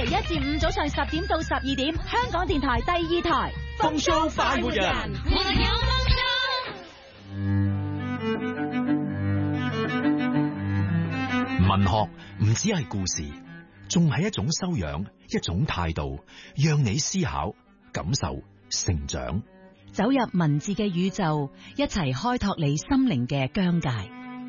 1至5早上10點到12點，香港電台第2台風騷快活人。文學唔只係故事，仲係一種修養，一種態度，讓你思考、感受、成長。 走入文字嘅宇宙，一齊開拓你心靈嘅疆界。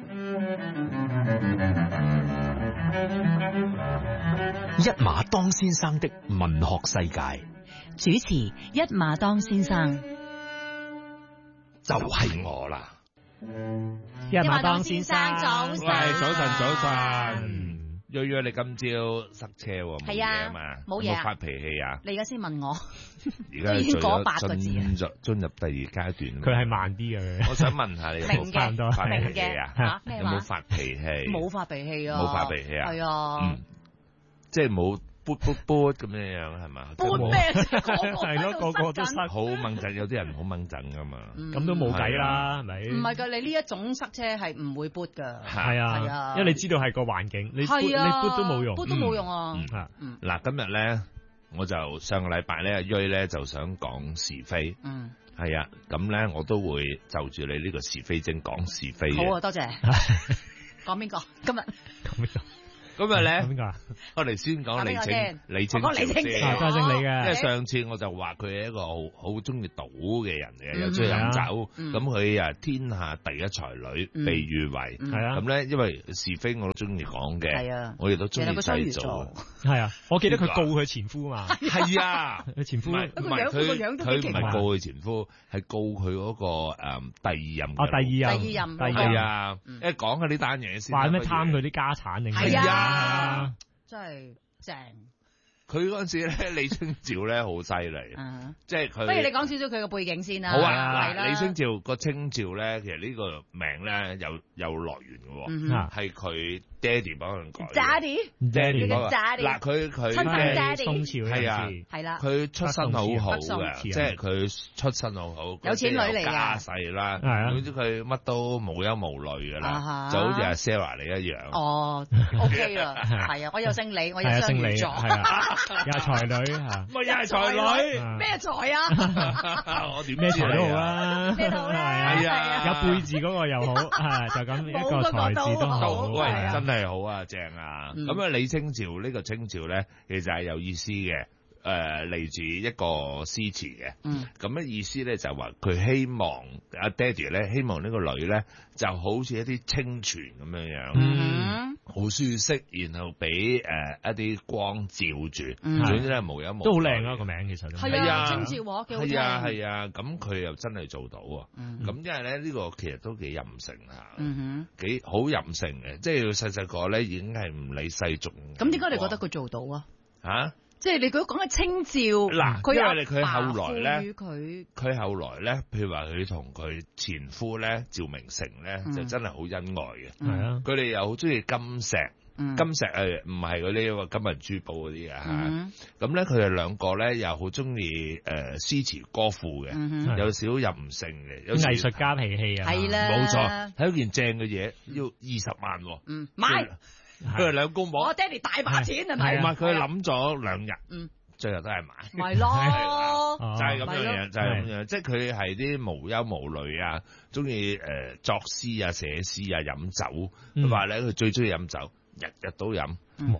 一馬當先生的文學世界， 主持一馬當先生， 就係我啦。 一馬當先生早晨， 喂，早晨。瑞瑞，你今朝塞車喎， 係啊嘛？ 冇嘢啊， 有冇發脾氣啊？ 你而家先問我， 而家已經過8個字進入第2階段， 佢係慢啲嘅。 我想問下你有冇發脾氣啊？有冇發脾氣？ 冇發脾氣啊！ 冇發脾氣啊？ 係啊， 即係冇撥咁樣係嘛？ 撥咩？ 係咯，個個都塞， 好掹陣，有啲人好掹陣噶嘛。 咁都冇計啦，係咪？ 唔係㗎，你呢一種塞車係唔會撥㗎。 係啊，因為你知道係個環境，你撥都冇用， 撥都冇用啊。 嗱，今日咧，我就上個禮拜咧，阿瑞咧就想講是非。係啊，咁咧我都會就住你呢個是非精講是非嘅。 好啊，多謝。講邊個？今日講邊個？ 今日咧， 邊個？ 我哋先講李清照先， 都係姓李嘅。 因為上次我就話佢係一個好中意賭嘅人嘅，又中意飲酒。咁佢啊天下第一才女，被譽為係啊。咁咧，因為是非我都中意講嘅，我亦都中意製造。 係啊，我記得佢告佢前夫嘛。 係啊， 佢前夫唔係佢唔係告佢前夫，係告佢嗰個第二任。 第二任係啊，一講下呢單嘢先。 話咩貪佢啲家產定係啊？真係正。 佢嗰陣時咧，李清照咧好犀利，即係佢。 不如你講少少佢嘅背景先啦。 好啊，李清照個清照咧，其實呢個名咧有來源嘅，係佢爹哋幫佢改。 爹哋嗱，佢親生爹哋宋朝係啊， 係啦， 佢出身好好嘅，即係佢出身好好， 有錢女嚟嘅， 家世啦，總之佢乜都無憂無慮噶啦，就好似阿 Sarah 你一樣。 哦 ，OK 啦，係啊，我又姓李，我又雙魚座， 係啊。又係才女吓， 咪又係才女， 咩才啊？ 我點咩才都好啊， 咩都好啦， 係啊， 有貝字嗰個又好，就咁一個才字都好， 喂，真係好啊，正啊！咁啊，李清照呢個清照咧，其實係有意思嘅。嚟自一個詩詞嘅，咁嘅意思咧就話佢希望阿爹哋咧，希望呢個女咧就好似一啲清泉咁樣樣，好舒適，然後俾一啲光照住，總之咧無憂無慮， 都好靚啊個名，其實係啊，清照喎，幾好聽， 係啊，咁佢又真係做到啊，咁因為咧呢個其實都幾任性嚇，幾好任性嘅，即係細細個咧已經係唔理世俗。 咁點解你覺得佢做到啊？ 嚇？即係你佢講嘅清照， 嗱，因為佢後來咧， 佢後來咧，譬如話佢同佢前夫咧趙明誠咧，就真係好恩愛嘅。 係啊， 佢哋又好中意金石，金石唔係嗰啲金銀珠寶嗰啲啊嚇。咁咧佢哋兩個咧又好中意詩詞歌賦嘅，有少任性嘅，有藝術家脾氣啊， 係啦， 冇錯，睇一件正嘅嘢要20萬， 買。 佢哋兩公婆， 我爹哋大把錢係咪？ 唔係佢諗咗2日，最後都係買， 咪咯， 就係咁樣樣，就係咁樣，即係佢係啲無憂無慮啊，中意作詩啊、寫詩啊、飲酒。佢話咧，佢最中意飲酒，日日都飲。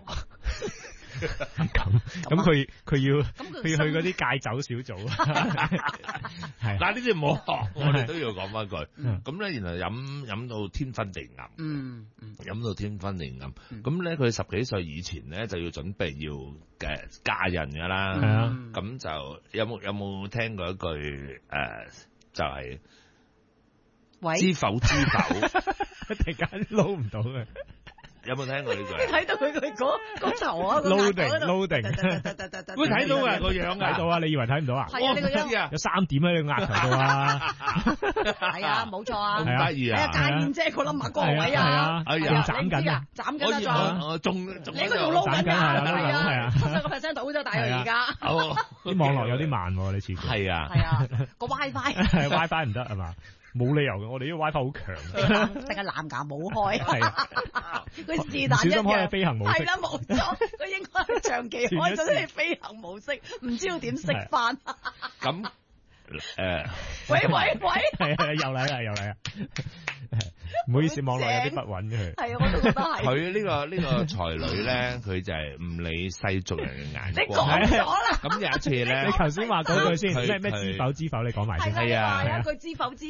咁佢要去嗰啲戒酒小組，係嗱呢啲唔好學，我哋都要講翻句。咁咧，然後飲到天昏地暗，飲到天昏地暗。咁咧，佢10幾歲以前咧就要準備要嫁人噶啦。係啊，咁就有冇聽過一句就係知否知否， 突然間撈唔到嘅。 有冇聽過呢句？ 睇到佢個頭啊 ，loading， 喂，睇到啊個樣睇到啊，你以為睇唔到啊？ 係啊，你個樣有3點喺你額頭度啊！ 係啊，冇錯啊， 咁得意啊！ 家燕姐個冧下個位啊， 係啊，斬緊啊， 斬緊啊， 我仲你嗰度撈緊啊，係啊，70% 到咗大約而家。 啲網絡有啲慢喎，你似乎係啊， 係啊，個 WiFi 唔得係嘛？冇理由嘅，我哋呢個 WiFi 好強， 定係藍牙冇開， 係佢是但一樣， 小心開飛行模式， 係啦冇錯，佢應該長期開咗啲飛行模式，唔知道點熄翻。 咁喂， 係啊，又嚟啦。唔好意思，網絡有啲不穩佢。 係啊，我都覺得係。 佢呢個才女咧，佢就係唔理世俗人嘅眼你光。 講咗啦。 咁有一次咧， 你頭先話嗰句先，咩知否，你講埋先。 係啊，佢知否。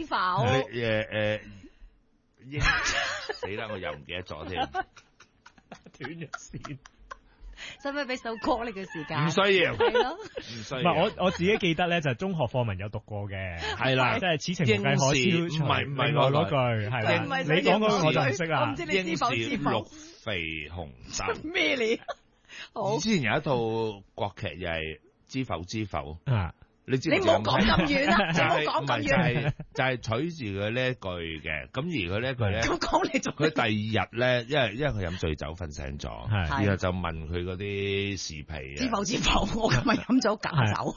死啦！我又唔記得咗添， 斷咗線。 使唔使俾首歌呢個時間？ 唔需要， 係咯， 唔需要。 唔係我自己記得咧，就中學課文有讀過嘅， 係啦， 即係此情無計可消除。唔係我嗰句，係啦。你講嗰句我就唔識啦。 我唔知你知否？ 綠肥紅瘦咩嚟？好。 之前有一套國劇又係知否啊。 你唔好講咁遠啦，唔好講咁遠。 就係取自佢呢一句嘅，咁而佢呢一句咧， 咁講你仲佢第二日咧，因為佢飲醉酒瞓醒咗，然後就問佢嗰啲士皮啊， 知否？我今日飲咗假酒。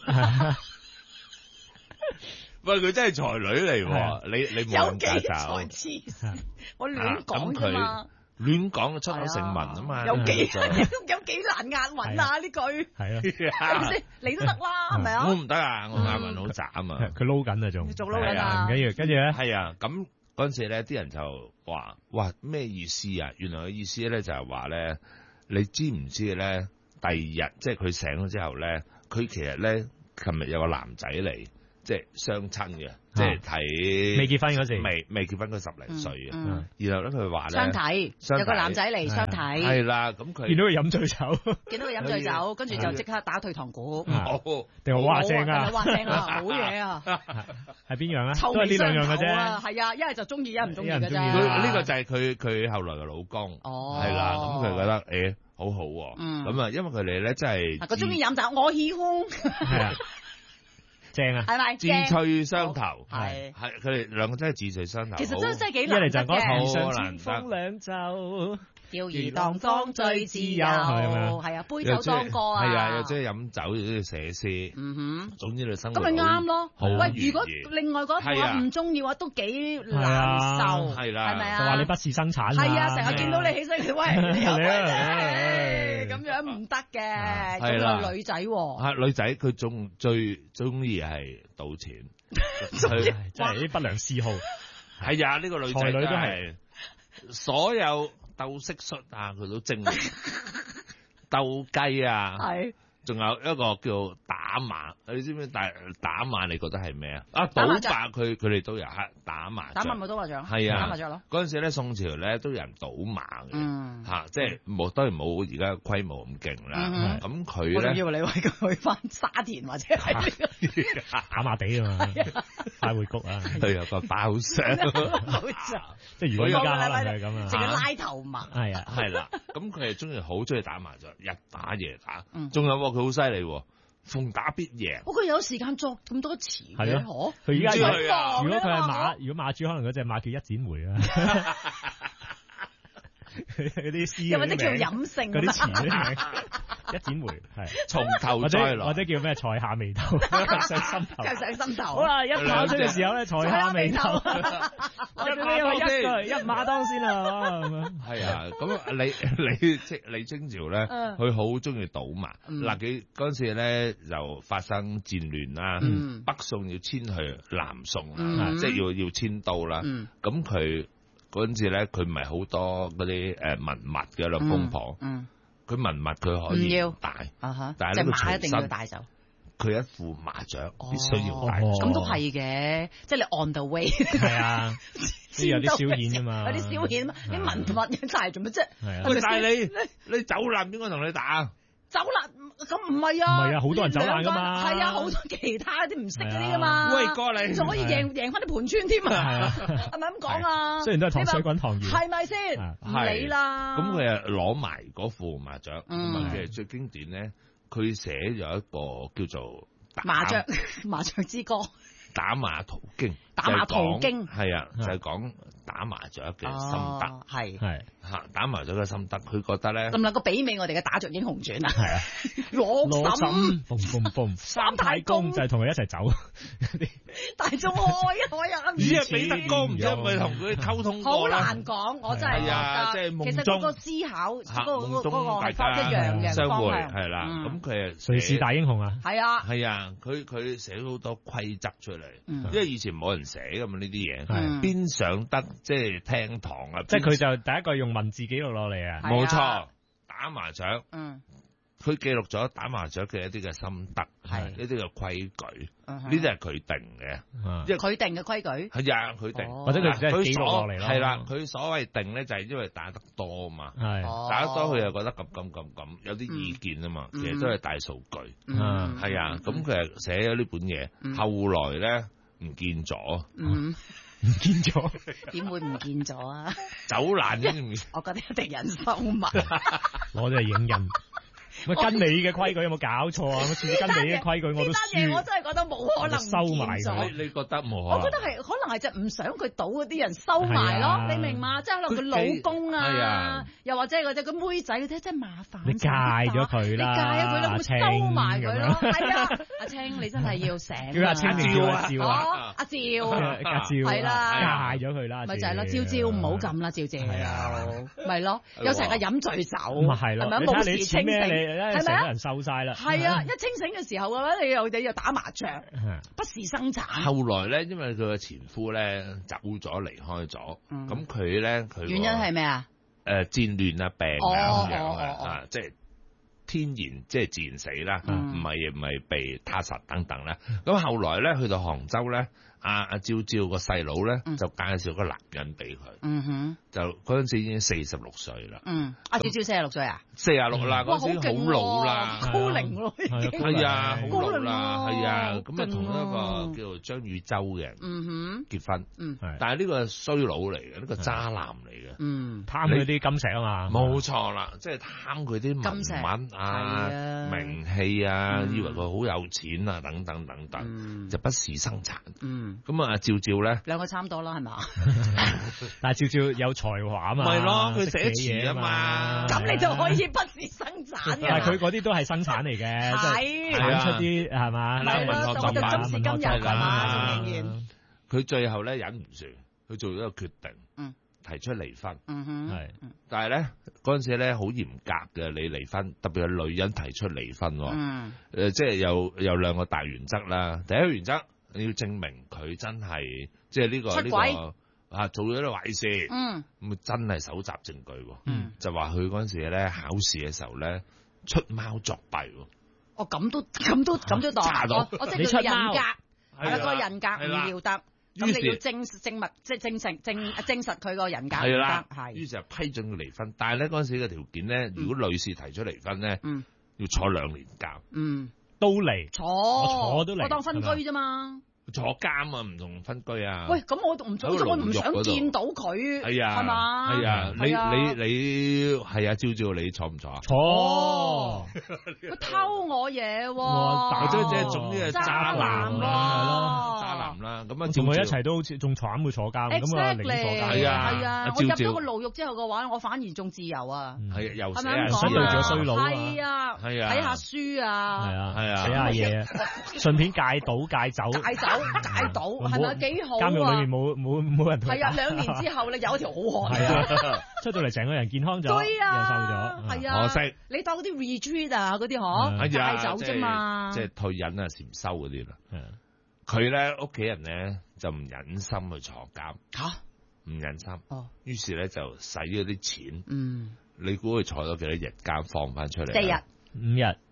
喂，佢真係才女嚟喎，你冇飲假酒， 我亂講啫嘛。 亂講出口成文啊嘛， 有幾難押韻啊呢句， 係啊， 係咪先？你都得啦，係咪啊？ 我唔得啊，我押韻好渣啊嘛， 佢撈緊啊仲， 做撈緊啊， 唔緊要，跟住咧， 係啊，咁嗰陣時咧，啲人就話，哇，咩意思啊？原來嘅意思咧就係話咧，你知唔知咧？第二日即係佢醒咗之後咧，佢其實咧，琴日有個男仔嚟，即係相親嘅。即係睇未結婚嗰時， 未結婚佢10零歲嘅，然後咧佢話咧相睇，有個男仔嚟相睇， 係啦，咁佢見到佢飲醉酒， 見到佢飲醉酒，跟住就即刻打退堂鼓， 定話正啊， 話正啊，好嘢啊， 係邊樣啊？ 都係呢兩樣嘅啫， 係啊，一係就中意，一係唔中意嘅啫。 呢個就係佢後來嘅老公，係啦，咁佢覺得誒好好喎，咁啊，因為佢哋咧真係佢中意飲酒，我喜歡。係啊。 正啊， 係咪？ 志趣相投， 係佢哋兩個真係志趣相投。 其實真係幾難得嘅。 一嚟就講好難得， 風兩袖， 吊兒郎當最自由，係啊，杯酒當歌啊， 係啊，又中意飲酒，又中意寫詩，總之你生活咁咪啱咯。喂，如果另外嗰一個唔中意嘅話，都幾難受， 係啦， 係咪啊？ 就話你不是生產， 係啊，成日見到你起身，喂，你又咁樣唔得嘅，仲有女仔喎， 女仔佢仲最中意係賭錢， 真係啲不良嗜好。 係啊，呢個女仔都係所有鬥蟋蟀啊，佢都精，鬥雞啊， 係， 仲有一個叫打麻，你知唔知打麻？你覺得係咩啊？啊，賭馬佢哋都有打麻將， 打麻咪賭麻將， 係啊， 打麻將咯。 嗰陣時咧，宋朝咧都有人賭馬嘅，嚇，即係當然冇而家規模咁勁啦。咁佢咧， 我仲以為你話去翻沙田或者係打麻地啊嘛，快活谷啊， 佢有個包廂， 即係如果依家可能係咁啊， 淨係拉頭馬， 係啊， 係啦。咁佢係好中意打麻將，日打夜打，仲有佢好犀利喎。逢打必贏。 不過有時間作咁多詞嘅， 嗬？佢而家如果佢係馬，如果馬主可能嗰隻馬叫一剪梅啊。嗰啲詩， 又或者叫飲勝嗰啲詞，一剪梅係從頭再來， 或者叫咩？才下眉頭，上心頭， 上心頭。 好啦，一跑出嘅時候咧，才下眉頭。我哋呢個一馬當先啊！ 係啊，咁李清朝咧，佢好中意賭馬。嗱，佢嗰陣時咧就發生戰亂啦，北宋要遷去南宋啦，即係要遷都啦。咁佢嗰陣時咧，佢唔係好多嗰啲文物嘅啦，公婆。佢文物佢可以帶，但係呢個馬一定要帶走。佢一副麻雀必須要帶。 咁都係嘅，即係你 on the way。 係啊，都有啲消遣㗎嘛。 有啲消遣嘛，啲文物一帶做乜啫？ 喂，但係你走難邊個同你打？ 走難咁唔係啊？ 唔係啊，好多人走難噶嘛。 係啊，好多其他啲唔識嗰啲噶嘛。 喂，過嚟仲可以贏翻啲盤村添啊？係咪咁講啊？ 雖然都係糖水滾糖魚， 係咪先？唔理啦。 咁佢啊攞埋嗰副麻雀，咁啊其實最經典咧，佢寫咗一個叫做麻雀之歌。 打馬途經， 打馬途經係啊，就係講打麻雀嘅心得， 係嚇打麻雀嘅心得，佢覺得咧， 能唔能夠媲美我哋嘅打雀英雄傳啊？ 係啊， 羅嬸，嘣三太公就係同佢一齊走， 大眾開啊， 唔知係彼得哥唔知係咪同佢溝通過咧？ 好難講，我真係覺得，其實嗰個思考嗰個係方一樣嘅相會方向， 係啦，咁佢係誰是大英雄啊？ 係啊， 係啊，佢寫咗好多規則出嚟，因為以前冇人寫㗎嘛呢啲嘢，邊上得即係廳堂啊？ 即係佢就第一個用文字記錄落嚟啊！ 冇錯，打麻雀，佢記錄咗打麻雀嘅一啲嘅心得，一啲嘅規矩，呢啲係佢定嘅， 因為佢定嘅規矩係啊，佢定， 或者佢真係記錄落嚟咯。 係啦，佢所謂定咧就係因為打得多啊嘛，打得多佢又覺得咁，有啲意見啊嘛，其實都係大數據，係啊，咁佢係寫咗呢本嘢，後來咧唔見咗。 唔見咗， 點會唔見咗啊？ 走爛咗， 我覺得一定人收埋， 攞咗嚟影印。喂，跟你嘅規矩有冇搞錯啊？我次次跟你嘅規矩我都輸。 我真係覺得冇可能收埋咗。 你覺得冇可能？ 我覺得係可能係就唔想佢賭嗰啲人收埋咯，你明嘛？即係可能佢老公啊，又或者係嗰隻個妹仔嗰啲真係麻煩。 你戒咗佢啦， 你戒咗佢啦，會收埋佢咯。係啊，阿青你真係要醒。 叫阿青照啊，照啊，阿照， 阿照係啦， 戒咗佢啦。 咪就係咯，照唔好咁啦，照。咪咯，有成日飲醉酒， 係咯， 係咪冇時清醒？ 係咪啊？收晒啦！ 係啊，一清醒嘅時候嘅話，你又打麻雀，不時生產。 後來咧，因為佢嘅前夫咧走咗離開咗，咁佢咧佢原因係咩啊？ 戰亂啊、病啊咁樣啊，即係天然即係自然死啦，唔係被他殺等等啦。咁後來咧去到杭州咧，阿照個細佬咧就介紹個男人俾佢，就嗰陣時已經46歲啦。 阿照46歲啊 ？46啦，嗰陣時好老啦， 高齡咯， 係啊，好老啦，係啊，咁啊同一個叫做張宇洲嘅人結婚，但係呢個係衰佬嚟嘅，呢個渣男嚟嘅， 貪佢啲金石啊嘛， 冇錯啦，即係貪佢啲文物啊、名氣啊，以為佢好有錢啊，等等，就不時生產。咁啊，照咧， 兩個差唔多啦，係嘛？ 但係照有才華啊嘛， 咪咯，佢寫詞啊嘛， 咁你就可以不時生產嘅。 但係佢嗰啲都係生產嚟嘅， 係產出啲係嘛？ 係咯，我就今時今日係嘛？仍然佢最後咧忍唔住，佢做咗一個決定，提出離婚。係，但係咧嗰陣時咧好嚴格嘅，你離婚，特別係女人提出離婚，即係有兩個大原則啦。第一個原則，你要證明佢真係即係呢個做咗啲壞事，咁真係搜集證據，就話佢嗰陣時咧考試嘅時候咧出貓作弊。 哦，咁都當查到， 我即係佢人格，係啦，個人格唔要得，咁你要證物，即係證實佢個人格唔得，係。 於是就批准佢離婚，但係咧嗰陣時嘅條件咧，如果女士提出離婚咧，要坐2年監， 都離坐都離， 我當分居啫嘛。 坐監啊，唔同分居啊。 喂，咁我唔想，我唔想見到佢，係嘛？ 係啊，你係啊，照你坐唔坐啊？ 坐。 佢偷我嘢喎， 或者即係總之係渣男喎， 渣男啦。咁啊， 同佢一齊都好似仲慘會坐監，咁啊零坐監。 係啊，我入咗個牢獄之後嘅話，我反而仲自由啊。 係啊，又係咪咁講啊？衰佬啊！ 係啊，睇下書啊， 係啊，寫下嘢啊，順便戒賭戒酒。 戒賭係咪幾好啊？ 監獄裏面冇人。 係啊，2年之後你有一條好漢。 係啊，出到嚟成個人健康咗，又瘦咗。 係啊， 可惜你當嗰啲 retreat 啊嗰啲嗬，戒酒啫嘛。 即係退隱啊、禪修嗰啲啦。佢咧屋企人咧就唔忍心去坐監。嚇！唔忍心。於是咧就使咗啲錢。你估佢坐咗幾多日監放翻出嚟 ？4日、 5日。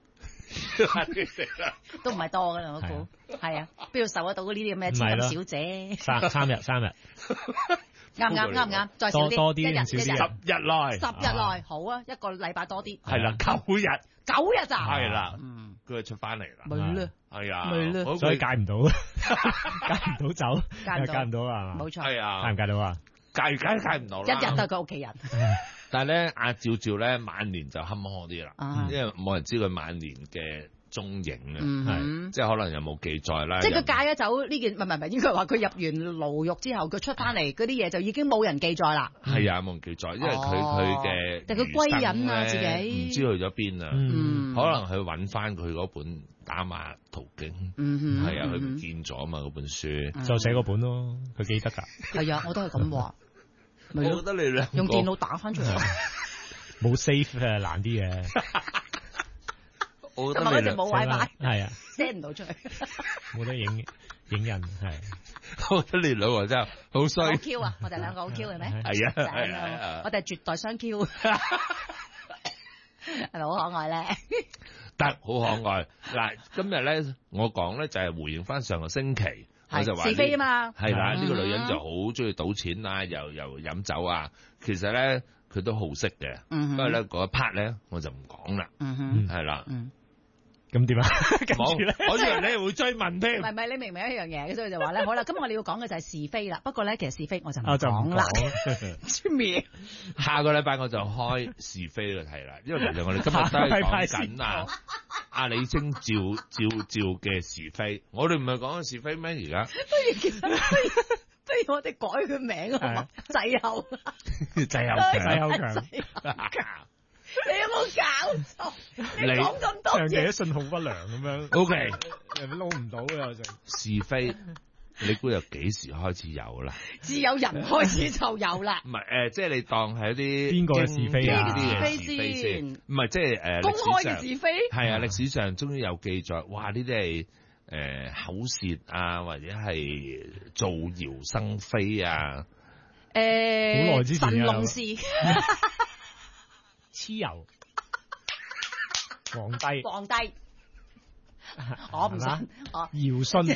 都唔係多噶啦，我估係啊，邊度受得到呢啲咁嘅千金小姐 ？3日， 啱唔啱？再少啲， 多啲， 一日 10日內 ，10日內好啊，一個禮拜多啲， 係啦，9日咋？ 係啦，佢就出翻嚟啦， 咪咯， 係啊， 所以戒唔到，戒唔到酒，戒唔到啊， 冇錯， 係啊， 戒唔戒到啊？ 戒唔到啦， 一日都係佢屋企人。 但係咧，阿照咧晚年就坎坷啲啦，因為冇人知佢晚年嘅蹤影啊，即係可能有冇記載啦。 即係佢戒咗酒呢件，唔係，應該話佢入完牢獄之後，佢出翻嚟嗰啲嘢就已經冇人記載啦。 係啊，冇人記載，因為佢嘅， 但佢歸隱啊自己， 唔知去咗邊啊，可能去揾翻佢嗰本打馬途經，係啊，佢唔見咗嘛嗰本書， 就寫嗰本咯，佢記得㗎。 係啊，我都係咁話。 我覺得你兩個用電腦打翻出嚟， 冇 save 嘅難啲嘅。 我覺得你哋冇 WiFi， 係啊 ，send 唔到出去， 冇得影人係。 我覺得你兩個真係好衰。 好 Q 啊！我哋兩個好 Q 係咩？ 係啊， 我哋係絕代雙 Q，係咪好可愛咧？ 得好可愛。嗱，今日咧我講咧就係回應翻上個星期，我就話是非啊嘛。 係啦，呢個女人就好中意賭錢啊，又飲酒啊。其實咧佢都好識嘅，不過咧嗰一 part 咧我就唔講啦。係啦。 咁點啊？跟住咧， 我以為你會追問添。 唔係，你明唔明一樣嘢？所以就話咧，好啦，今日我哋要講嘅就係是非啦。不過咧，其實是非我就唔講啦。出面下個禮拜我就開是非嘅題啦，因為其實我哋今日都係講緊啊阿李清照嘅是非。我哋唔係講緊是非咩？而家不如我哋改佢名啊！滯後強。你有冇搞錯？你講咁多嘢， 長期都信號不良咁樣。 O K， 人哋撈唔到嘅是非，你估由幾時開始有啦？ 自有人開始就有啦。 唔係即係你當係一啲邊個嘅是非啊？ 是非先， 唔係即係公開嘅是非。 係啊，歷史上終於有記載，哇！呢啲係口舌啊，或者係造謠生非啊。 好耐之前神農氏。 蚩尤，皇帝， 我唔信， 堯舜，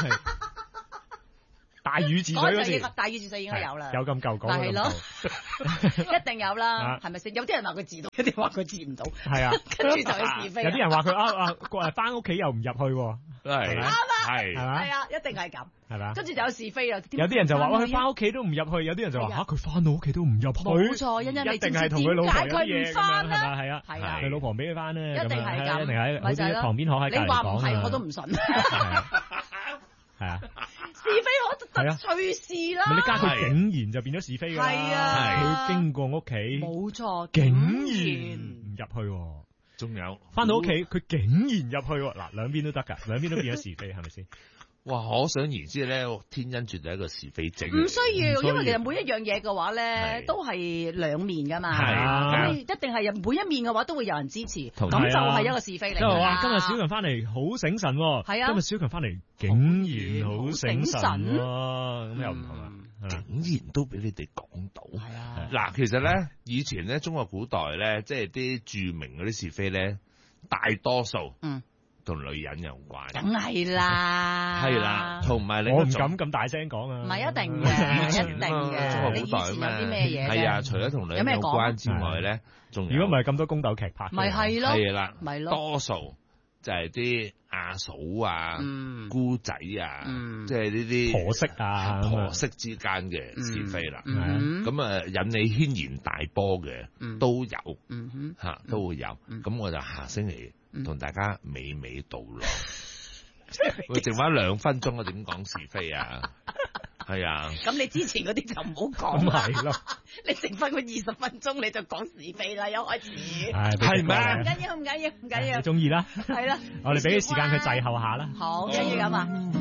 大禹治水嗰時， 大禹治水應該有啦， 有咁舊講， 係咯，一定有啦，係咪先？有啲人話佢治到，有啲人話佢治唔到， 係啊， 跟住就係是非。 有啲人話佢翻屋企又唔入去， 係啱啊， 係啊，一定係咁， 係嘛？ 跟住就有是非啊！ 有啲人就話佢翻屋企都唔入去，有啲人就話佢翻到屋企都唔入去。 冇錯，欣你一定係同佢老婆有嘢咁樣，係咪？係啊， 係啊， 佢老婆俾佢翻咧， 一定係咁， 一定係好似旁邊可喺隔離講啊。 你話唔係我都唔信。係啊，是非可隨時啦。 你加佢竟然就變咗是非㗎啦。 係啊， 佢經過屋企， 冇錯， 竟然唔入去。 仲有翻到屋企，佢竟然入去，嗱，兩邊都得㗎，兩邊都變咗是非，係咪先？ 哇！可想而知咧，天恩絕對係一個是非症。 唔需要，因為其實每一樣嘢嘅話咧，都係兩面噶嘛。係啊，咁你一定係每一面嘅話，都會有人支持，咁就係一個是非嚟。 即係話今日小強翻嚟好醒神， 係啊， 今日小強翻嚟竟然好醒神，咁又唔同啦。 竟然都俾你哋講到。 係啊， 嗱，其實咧，以前咧，中國古代咧，即係啲著名嗰啲是非咧，大多數同女人有關， 梗係啦， 係啦，同埋你我唔敢咁大聲講啊， 唔係一定嘅，一定嘅。你以前有啲咩嘢？ 係啊，除咗同女人有關之外咧，仲有如果唔係咁多宮鬥劇拍， 咪係咯， 係啦， 咪咯， 多數就係啲阿嫂啊、姑仔啊，即係呢啲婆媳啊、 婆媳之間嘅是非啦。咁啊，引起軒然大波嘅都有，嚇都會有。咁我就下星期同大家娓娓道來。喂，剩翻2分鐘，我點講是非啊？係啊。 咁你之前嗰啲就唔好講。 咁係咯。 你剩翻個20分鐘你就講是非啦，一開始。 係咩？ 唔緊要，唔緊要，唔緊要。 你中意啦。 係啦。 我哋俾啲時間佢滯後下啦。 好，一於咁啊。